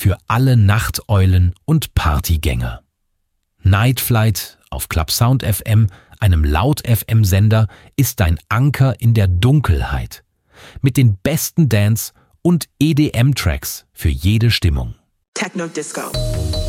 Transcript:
für alle Nachteulen und Partygänger. Night Flight auf Club Sound FM, einem Laut-FM-Sender, ist dein Anker in der Dunkelheit. Mit den besten Dance- und EDM-Tracks für jede Stimmung. Techno Disco.